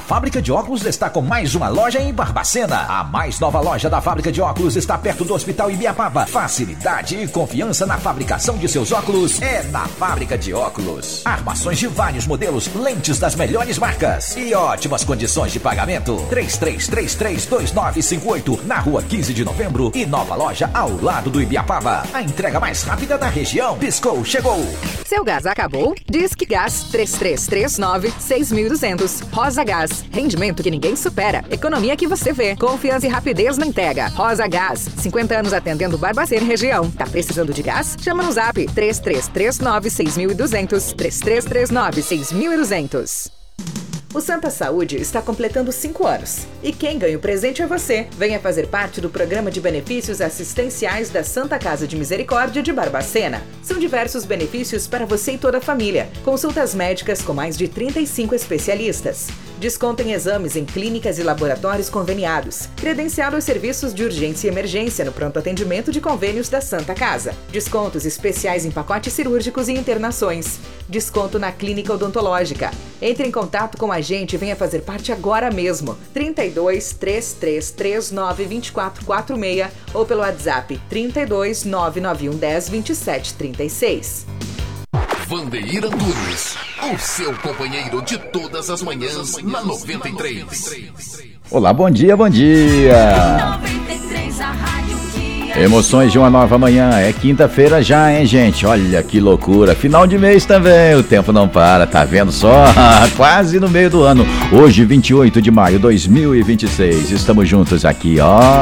Fábrica de Óculos está com mais uma loja em Barbacena. A mais nova loja da Fábrica de Óculos está perto do Hospital Ibiapaba. Facilidade e confiança na fabricação de seus óculos é na Fábrica de Óculos. Armações de vários modelos, lentes das melhores marcas e ótimas condições de pagamento. 33332958 na rua 15 de novembro e nova loja ao lado do Ibiapaba. A entrega mais rápida da região. Piscou, chegou. Seu gás acabou? Disque Gás 3339-6200. Rosa Gás. Rendimento que ninguém supera. Economia que você vê. Confiança e rapidez na entrega. Rosa Gás. 50 anos atendendo Barbacena e região. Tá precisando de gás? Chama no zap 3339-6200. 3339-6200. O Santa Saúde está completando 5 anos. E quem ganha o presente é você. Venha fazer parte do programa de benefícios assistenciais da Santa Casa de Misericórdia de Barbacena. São diversos benefícios para você e toda a família. Consultas médicas com mais de 35 especialistas. Desconto em exames em clínicas e laboratórios conveniados. Credenciado aos serviços de urgência e emergência no pronto atendimento de convênios da Santa Casa. Descontos especiais em pacotes cirúrgicos e internações. Desconto na clínica odontológica. Entre em contato com a gente e venha fazer parte agora mesmo. 32-3339-2446 ou pelo WhatsApp 32-99110-2736. Vandeir Antunes, o seu companheiro de todas as manhãs na 93. Olá, bom dia, bom dia. 93, a rádio que Emoções de uma nova manhã, é quinta-feira já, hein, gente? Olha que loucura, final de mês também, o tempo não para, tá vendo só? Quase no meio do ano, hoje 28 de maio de 2026, estamos juntos aqui, ó.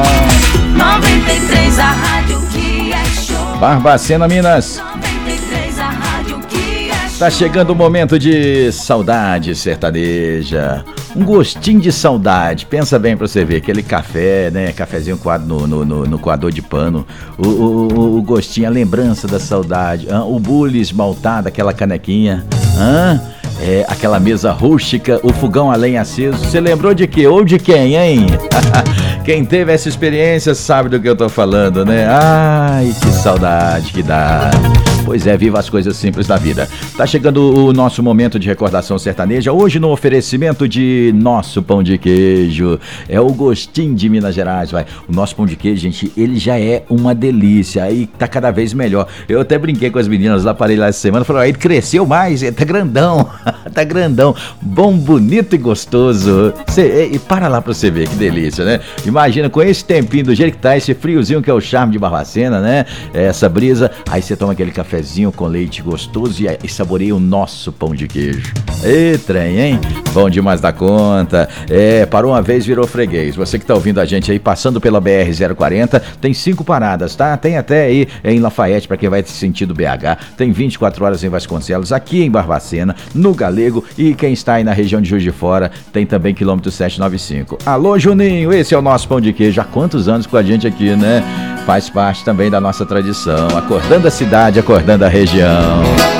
93, a rádio que é show. Barbacena, Minas. 93, a rádio que é show. Tá chegando o momento de saudade sertaneja, um gostinho de saudade. Pensa bem pra você ver, aquele café, né? Cafezinho coado no coador de pano, o gostinho, a lembrança da saudade, o bule esmaltado, aquela canequinha, aquela mesa rústica, o fogão a lenha aceso. Você lembrou de quê? Ou de quem, hein? Quem teve essa experiência sabe do que eu tô falando, né? Ai, que saudade que dá. Pois é, viva as coisas simples da vida. Tá chegando o nosso momento de recordação sertaneja, hoje no oferecimento de nosso pão de queijo. É o gostinho de Minas Gerais, vai. O nosso pão de queijo, gente, ele já é uma delícia e tá cada vez melhor. Eu até brinquei com as meninas lá, parei lá essa semana, falei, ele cresceu mais, tá grandão, tá grandão, bom, bonito e gostoso. E para lá pra você ver, que delícia, né? Imagina, com esse tempinho do jeito que tá, esse friozinho que é o charme de Barbacena, né? Essa brisa, aí você toma aquele cafezinho com leite gostoso e saboreia o nosso pão de queijo. Ê, trem, hein? Bom demais da conta. Parou uma vez, virou freguês. Você que tá ouvindo a gente aí, passando pela BR-040, tem 5 paradas, tá? Tem até aí em Lafayette, pra quem vai sentido BH. Tem 24 horas em Vasconcelos, aqui em Barbacena, no Galego, e quem está aí na região de Juiz de Fora, tem também quilômetro 795. Alô, Juninho, esse é o nosso pão de queijo. Há quantos anos com a gente aqui, né? Faz parte também da nossa tradição. Acordando a cidade, acordando a região.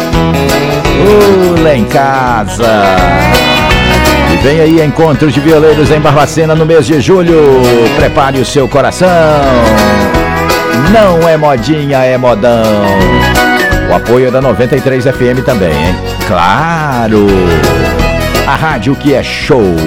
Lá em casa. E vem aí encontros de violeiros em Barbacena no mês de julho. Prepare o seu coração. Não é modinha, é modão. O apoio é da 93 FM também, hein? Claro! A rádio que é show.